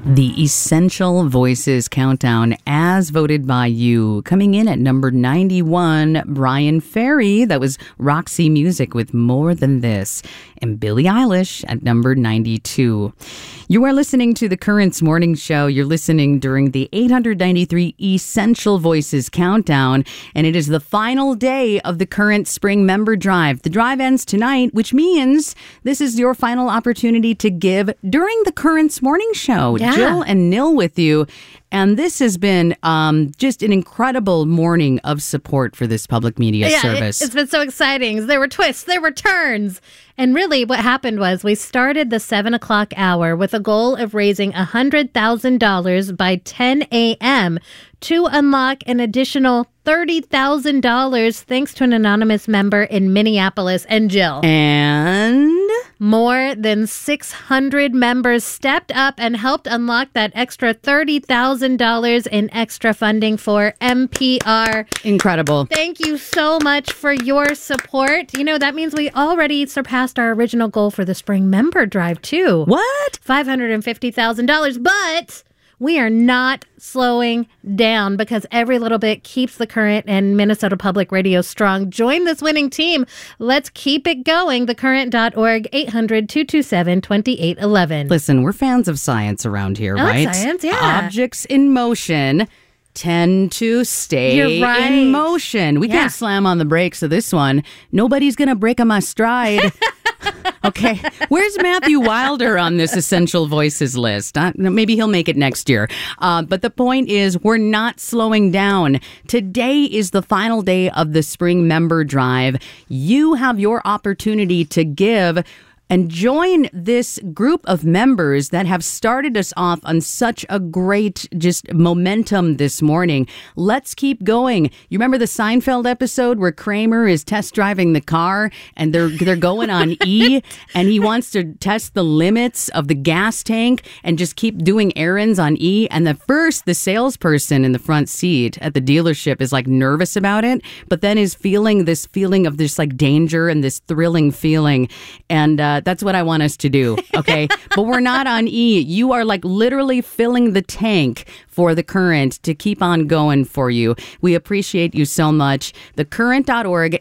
The Essential Voices Countdown, as voted by you. Coming in at number 91, Brian Ferry. That was Roxy Music with More Than This. And Billie Eilish at number 92. You are listening to the Currents Morning Show. You're listening during the 893 Essential Voices Countdown. And it is the final day of the Current Spring Member Drive. The drive ends tonight, which means this is your final opportunity to give during the Currents Morning Show. Yeah. Jill and Nil with you. And this has been just an incredible morning of support for this public media service. It's been so exciting. There were twists, there were turns. And really what happened was we started the 7 o'clock hour with a goal of raising $100,000 by 10 a.m. to unlock an additional $30,000 thanks to an anonymous member in Minneapolis. And Jill. And more than 600 members stepped up and helped unlock that extra $30,000 in extra funding for NPR. Incredible. Thank you so much for your support. You know, that means we already surpassed our original goal for the spring member drive, too. What? $550,000. But we are not slowing down because every little bit keeps the Current and Minnesota Public Radio strong. Join this winning team. Let's keep it going. TheCurrent.org, 800-227-2811. Listen, we're fans of science around here, I like right? science, yeah. Objects in motion tend to stay You're right. in motion. We can't slam on the brakes of this one. Nobody's going to break on my stride. Okay. Where's Matthew Wilder on this Essential Voices list? Maybe he'll make it next year. But the point is, we're not slowing down. Today is the final day of the spring member drive. You have your opportunity to give and join this group of members that have started us off on such a great just momentum this morning. Let's keep going. You remember the Seinfeld episode where Kramer is test driving the car and they're going on E and he wants to test the limits of the gas tank and just keep doing errands on E. And the salesperson in the front seat at the dealership is like nervous about it, but then is feeling this feeling of this like danger and this thrilling feeling. And that's what I want us to do, okay? But we're not on E. You are like literally filling the tank for the Current to keep on going for you. We appreciate you so much. TheCurrent.org,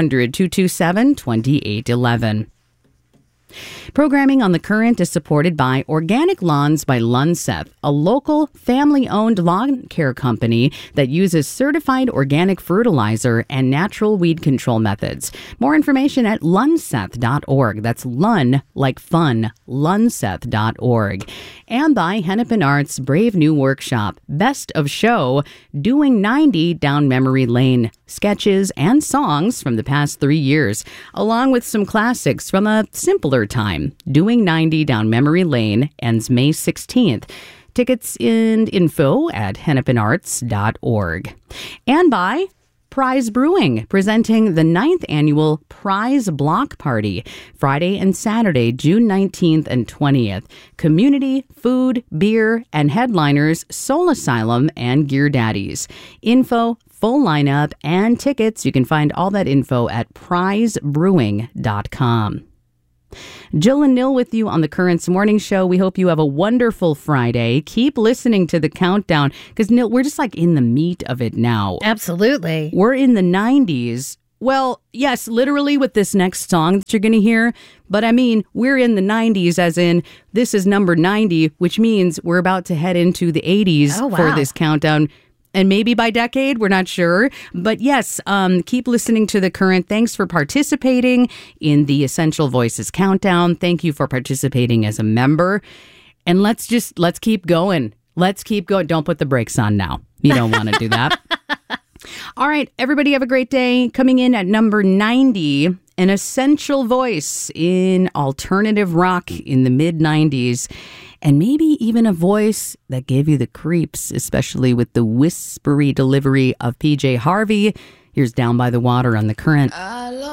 800-227-2811. Programming on The Current is supported by Organic Lawns by Lunseth, a local family-owned lawn care company that uses certified organic fertilizer and natural weed control methods. More information at lunseth.org. That's Lun, like fun, lunseth.org. And by Hennepin Arts' brave new workshop, Best of Show, Doing 90 Down Memory Lane. Sketches and songs from the past 3 years, along with some classics from a simpler time. Doing 90 Down Memory Lane ends May 16th. Tickets and info at hennepinarts.org. And by Prize Brewing, presenting the 9th annual Prize Block Party, Friday and Saturday, June 19th and 20th. Community, food, beer, and headliners, Soul Asylum and Gear Daddies. Info, full lineup, and tickets. You can find all that info at prizebrewing.com. Jill and Nil with you on the Currents Morning Show. We hope you have a wonderful Friday. Keep listening to the countdown because, Nil, we're just like in the meat of it now. Absolutely. We're in the 90s. Well, yes, literally with this next song that you're going to hear. But I mean, we're in the 90s as in this is number 90, which means we're about to head into the 80s for this countdown. And maybe by decade, we're not sure. But yes, keep listening to The Current. Thanks for participating in the Essential Voices Countdown. Thank you for participating as a member. And let's keep going. Let's keep going. Don't put the brakes on now. You don't want to do that. All right, everybody have a great day. Coming in at number 90, an essential voice in alternative rock in the mid-90s. And maybe even a voice that gave you the creeps, especially with the whispery delivery of PJ Harvey. Here's Down by the Water on The Current.